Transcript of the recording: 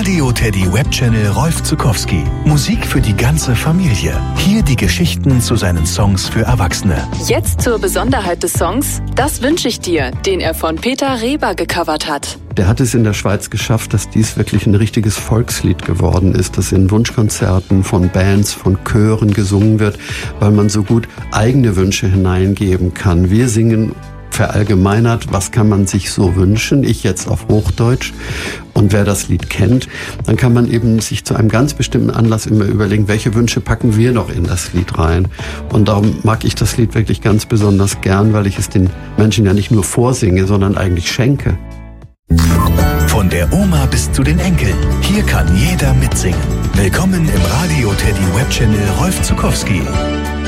Radio Teddy Webchannel Rolf Zuckowski. Musik für die ganze Familie. Hier die Geschichten zu seinen Songs für Erwachsene. Jetzt zur Besonderheit des Songs Das wünsch ich dir, den er von Peter Reber gecovert hat. Der hat es in der Schweiz geschafft, dass dies wirklich ein richtiges Volkslied geworden ist, das in Wunschkonzerten von Bands, von Chören gesungen wird, weil man so gut eigene Wünsche hineingeben kann. Wir singen verallgemeinert, was kann man sich so wünschen, ich jetzt auf Hochdeutsch. Und wer das Lied kennt, dann kann man eben sich zu einem ganz bestimmten Anlass immer überlegen, welche Wünsche packen wir noch in das Lied rein. Und darum mag ich das Lied wirklich ganz besonders gern, weil ich es den Menschen ja nicht nur vorsinge, sondern eigentlich schenke. Von der Oma bis zu den Enkeln. Hier kann jeder mitsingen. Willkommen im Radio Teddy Webchannel Rolf Zuckowski.